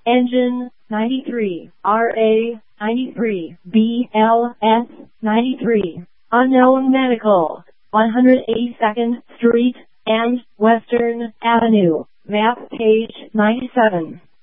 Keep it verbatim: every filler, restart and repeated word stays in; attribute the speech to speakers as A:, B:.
A: Engine ninety-three, R A ninety-three, B L S ninety-three, Unknown Medical, one hundred eighty-second Street and Western Avenue, map page ninety-seven.